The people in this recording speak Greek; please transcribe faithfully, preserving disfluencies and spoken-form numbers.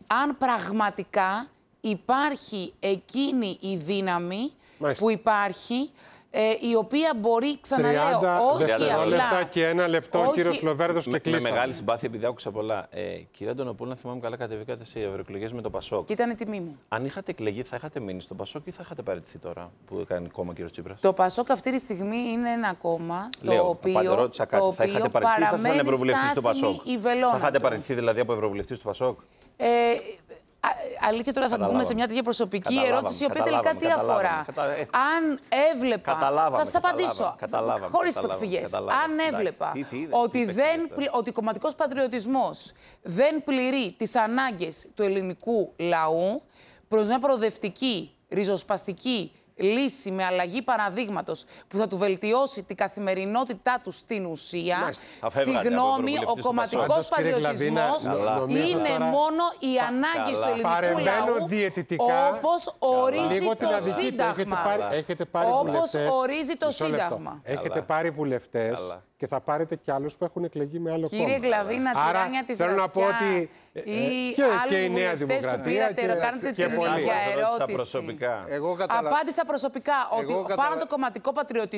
αν πραγματικά υπάρχει εκείνη η δύναμη Μάλιστα. που υπάρχει, ε, η οποία μπορεί, ξαναλέω, όχι δευτερόλεπτα απλά... και ένα λεπτό, όχι... κύριος Λοβέρδος, και Με, κλείσαμε. με μεγάλη συμπάθεια, επειδή άκουσα πολλά. Ε, κυρία Αντωνοπούλου, να θυμάμαι καλά, κατεβήκατε σε ευρωεκλογές με το Πασόκ. Και ήταν η τιμή μου. Αν είχατε εκλεγεί, θα είχατε μείνει στο Πασόκ ή θα είχατε παραιτηθεί τώρα που έκανε κόμμα ο κύριος Τσίπρας? Το Πασόκ αυτή τη στιγμή είναι ένα κόμμα το Λέω, οποίο, πάντα ρώτησα κάτι. το Θα είχατε οποίο παραιτηθεί ή θα ήσασταν παραμένει ευρωβουλευτής του στάσιμη Πασόκ? η βελόνα Θα είχατε του. παραιτηθεί δηλαδή από ευρωβουλευτής του Πασόκ? Ε, α, αλήθεια, τώρα θα μπούμε σε μια τέτοια προσωπική Καταλάβαμε, ερώτηση, η οποία τελικά τι καταλάβαμε, αφορά. καταλάβαμε. Αν έβλεπα. Καταλάβαμε, θα σας απαντήσω. Χωρίς υπεκφυγές. Αν έβλεπα τι, τι, ότι, τι δεν, ότι ο κομματικός πατριωτισμός δεν πληρεί τις ανάγκες του ελληνικού λαού προς μια προοδευτική, ριζοσπαστική λύση με αλλαγή παραδείγματος που θα του βελτιώσει την καθημερινότητά του στην ουσία. Συγγνώμη, ο κομματικός πατριωτισμός είναι τώρα... μόνο οι ανάγκες του ελληνικού λαού, όπως ορίζει το Σύνταγμα. Έχετε πάρει όπως βουλευτές, ορίζει το Σύνταγμα. Έχετε πάρει βουλευτές και θα πάρετε κι άλλους που έχουν εκλεγεί με άλλο κόμμα. Κύριε Γκλαβίνα, τυράννια τη θέλω να πω ότι ή και, άλλοι και η Νέα βουλευτές που πήρατε, κάνετε την ίδια ερώτηση. Προσωπικά. Εγώ καταλα... Απάντησα προσωπικά ότι Εγώ καταλα... πάνω το κομματικό πατριωτισμό